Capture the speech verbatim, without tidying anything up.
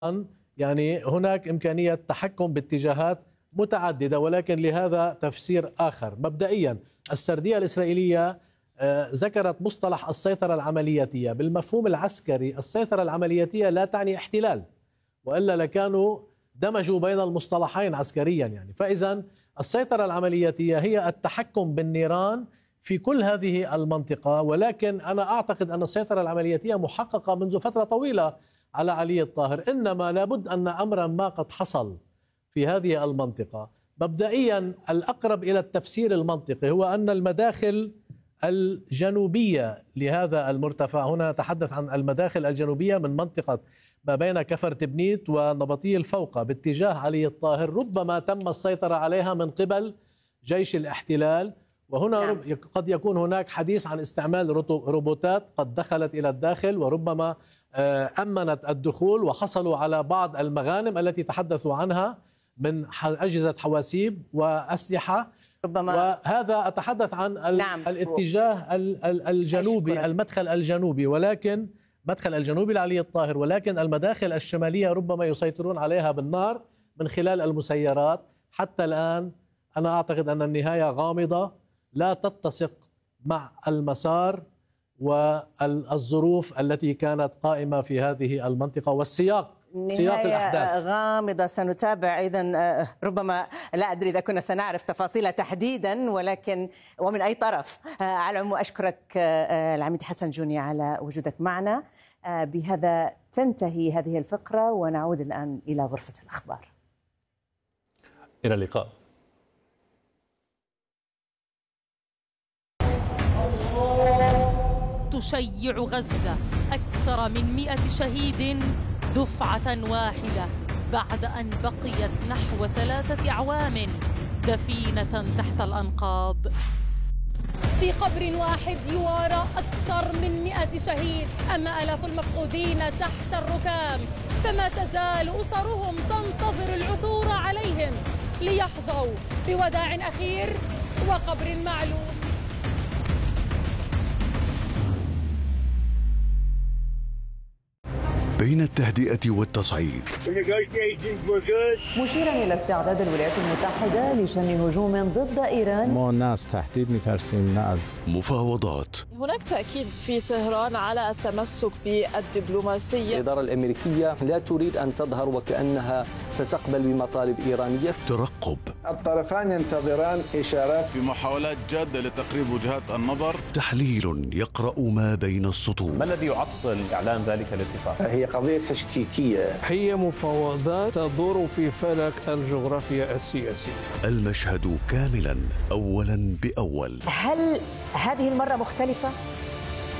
يعني هناك إمكانية تحكم باتجاهات متعددة، ولكن لهذا تفسير آخر. مبدئيا السردية الإسرائيلية ذكرت مصطلح السيطرة العملياتية. بالمفهوم العسكري السيطرة العملياتية لا تعني احتلال، وإلا لكانوا دمجوا بين المصطلحين عسكريا يعني. فإذا السيطرة العملياتية هي التحكم بالنيران في كل هذه المنطقة، ولكن أنا أعتقد أن السيطرة العملياتية محققة منذ فترة طويلة على علي الطاهر، إنما لابد أن أمرا ما قد حصل في هذه المنطقة. مبدئيا الأقرب إلى التفسير المنطقي هو أن المداخل الجنوبية لهذا المرتفع، هنا نتحدث عن المداخل الجنوبية من منطقة ما بين كفر تبنيت ونبطي الفوقة باتجاه علي الطاهر، ربما تم السيطرة عليها من قبل جيش الاحتلال. وهنا نعم. قد يكون هناك حديث عن استعمال روبوتات قد دخلت إلى الداخل وربما أمنت الدخول، وحصلوا على بعض المغانم التي تحدثوا عنها من أجهزة حواسيب وأسلحة ربما. وهذا أتحدث عن نعم. الاتجاه الجنوبي أشكرا. المدخل الجنوبي، ولكن مدخل الجنوبي لعلي الطاهر، ولكن المداخل الشمالية ربما يسيطرون عليها بالنار من خلال المسيرات. حتى الآن أنا أعتقد أن النهاية غامضة، لا تتسق مع المسار والظروف التي كانت قائمة في هذه المنطقة والسياق سياق الأحداث غامضة. سنتابع أيضا، ربما لا أدري إذا كنا سنعرف تفاصيلها تحديدا، ولكن ومن أي طرف. على العموم أشكرك العميد حسن جوني على وجودك معنا. بهذا تنتهي هذه الفقرة، ونعود الآن إلى غرفة الأخبار. إلى اللقاء. تشيع غزة أكثر من مئة شهيد دفعة واحدة بعد أن بقيت نحو ثلاثة أعوام دفينة تحت الأنقاض. في قبر واحد يوارى أكثر من مئة شهيد، أما آلاف المفقودين تحت الركام، فما تزال أسرهم تنتظر العثور عليهم ليحظوا بوداع أخير وقبر معلوم. بين التهدئة والتصعيد، مشيرا إلى استعداد الولايات المتحدة لشن هجوم ضد إيران. ما الناس تحديد مترسين ناس. مفاوضات. هناك تأكيد في طهران على التمسك بالدبلوماسية. الإدارة الأمريكية لا تريد أن تظهر وكأنها ستقبل بمطالب إيرانية. ترقب. الطرفان ينتظران إشارات في محاولات جادة لتقريب وجهات النظر. تحليل يقرأ ما بين السطور. ما الذي يعطل إعلان ذلك الاتفاق؟ هي قضية تشكيكية. هي مفاوضات تدور في فلك الجغرافيا السياسية. المشهد كاملا أولا بأول. هل هذه المرة مختلفة؟